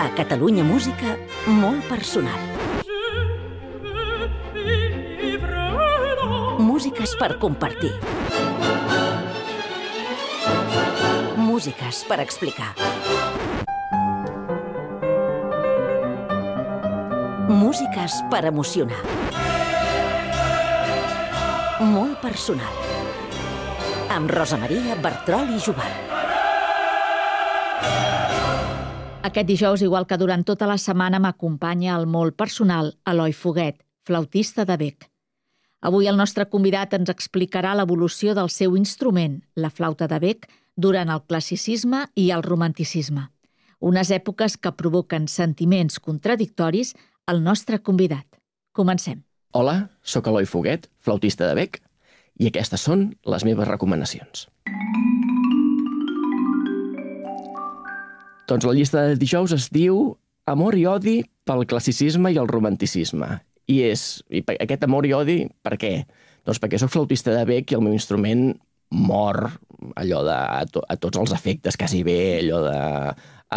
A Catalunya Música, molt personal. Músiques per compartir. Músiques per explicar. Músiques per emocionar. Molt personal. Amb Rosa Maria Bertrol i Jubal. Aquest dijous, igual que durant tota la setmana, m'acompanya el molt personal Eloi Foguet, flautista de bec. Avui el nostre convidat ens explicarà l'evolució del seu instrument, la flauta de bec, durant el classicisme i el romanticisme. Unes èpoques que provoquen sentiments contradictoris al nostre convidat. Comencem. Hola, sóc Eloi Foguet, flautista de bec, i aquestes són les meves recomanacions. Doncs la llista de dijous es diu Amor i odi pel classicisme i el romanticisme. I aquest amor i odi, per què? Doncs perquè sóc flautista de bec i el meu instrument mor allò a tots els efectes, quasi bé, allò de...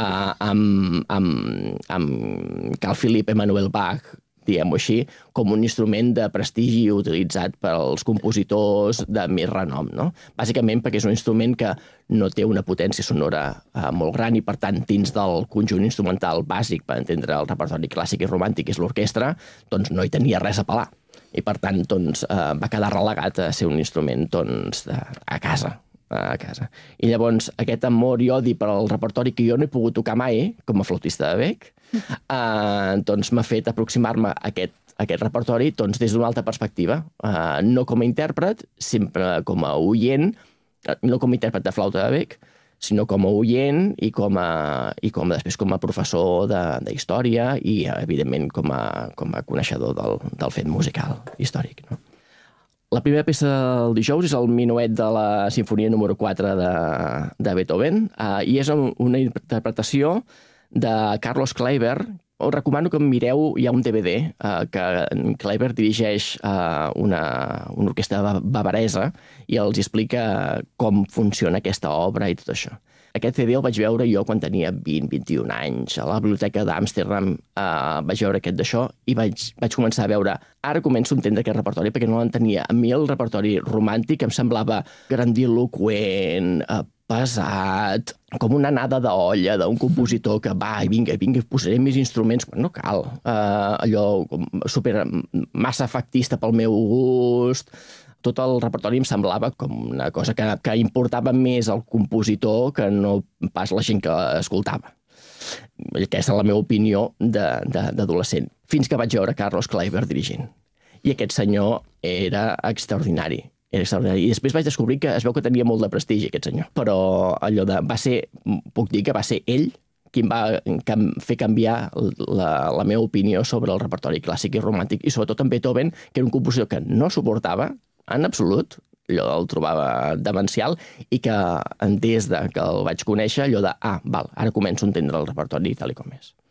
amb Carl Philipp Emanuel Bach, diguem-ho així, com un instrument de prestigi utilitzat pels compositors de més renom, no? Bàsicament perquè és un instrument que no té una potència sonora molt gran i, per tant, dins del conjunt instrumental bàsic per entendre el repertori clàssic i romàntic, que és l'orquestra, doncs no hi tenia res a pelar. I, per tant, doncs, va quedar relegat a ser un instrument a casa. I llavors aquest amor i odi per al repertori que jo no he pogut tocar mai com a flautista de bec, doncs m'ha fet aproximar-me a aquest repertori des d'una altra perspectiva, no com a intèrpret, sempre com a oient, no com a intèrpret de flauta de bec, sinó com a oient i després com a professor d'història i, evidentment, com a coneixedor del fet musical històric, no? La primera peça del dijous és el minuet de la Simfonia número 4 de Beethoven i és una interpretació de Carlos Kleiber. Us recomano que mireu, hi ha un DVD que Kleiber dirigeix una orquestra bavaresa i els explica com funciona aquesta obra i tot això. Aquest CD el vaig veure jo quan tenia 20-21 anys. A la biblioteca d'Amsterdam vaig veure aquest d'això i vaig començar a veure... Ara començo a entendre aquest repertori perquè no l'entenia. A mi el repertori romàntic em semblava grandiloqüent, pesat, com una anada d'olla d'un compositor que va, vinga, posaré més instruments quan no cal. Allò super massa efectista pel meu gust. Tot el repertori em semblava com una cosa que importava més al compositor que no pas la gent que escoltava. Aquesta és la meva opinió d'adolescent. Fins que vaig veure Carlos Kleiber dirigint. I aquest senyor era extraordinari. I després vaig descobrir que es veu que tenia molt de prestigi, aquest senyor. Però puc dir que va ser ell qui em va fer canviar la meva opinió sobre el repertori clàssic i romàntic, i sobretot en Beethoven, que era un compositor que no suportava en absolut, allò el trobava demencial, i que des que el vaig conèixer, allò ara començo a entendre el repertori tal com és.